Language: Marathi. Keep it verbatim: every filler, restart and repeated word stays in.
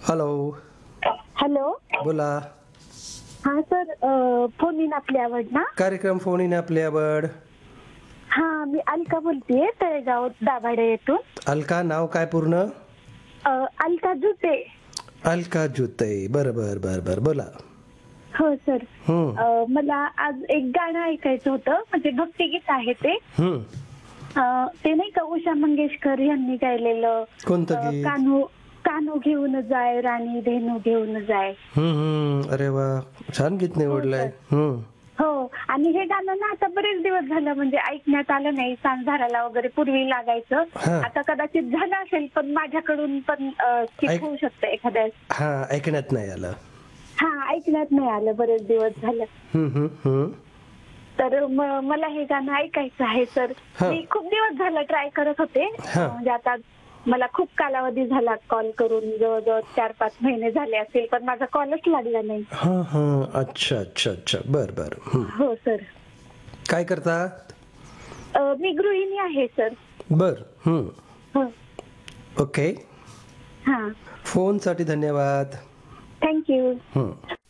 हॅलो. हॅलो. बोला. हा सर, फोन इन आपली आवड ना. कार्यक्रम फोन इन आपली आवड. हा, मी अलका बोलतेय, तळेगाव दाभाडे येथून. अलका, नाव काय पूर्ण? अ, अलका जुते. अलका जुते. बर बर बर बर बोला. हो सर. हम्म. अ, मला आज एक गाणं ऐकायचं होतं, म्हणजे भक्तिगीत आहे ते. हम्म. अ, ते नाही का उषा मंगेशकर यांनी गायलेलं. कोणतं अ, गीत? कान्हो कान्हो घेऊन जाय, राणी धेनू घेऊन जाय. हम्म हम्म. अरे वा, छान गीत निवडलंय. हम्म. हो, आणि हे गाणं ना आता बरेच दिवस झालं म्हणजे ऐकण्यात आलं नाही. सांजाराला वगैरे पूर्वी लागायचं. हा. आता कदाचित झालं असेल, पण माझ्याकडून पण स्किप ऐक- होऊ शकतं एखाद्या. हा, ऐकण्यात नाही आलं. हा, ऐकण्यात नाही आलं, बरेच दिवस झालं. हम्म हम्म हम्म. तर म- मला हे गाणं ऐकायचं आहे सर. हा. मी खूप दिवस झालं ट्राय करत होते. हा. म्हणजे आता मला खूप कालावधी झाला कॉल करून, जवळजवळ चार पाच महिने झाले असतील, पण माझा कॉलच लागला नाही. हा हा. अच्छा अच्छा अच्छा. बर बर. हम्म. हो सर. काय करता? अ, मी गृहिणी आहे सर. बर. हम्म. हो. ओके. हां. फोनसाठी धन्यवाद. थँक्यू. हम्म.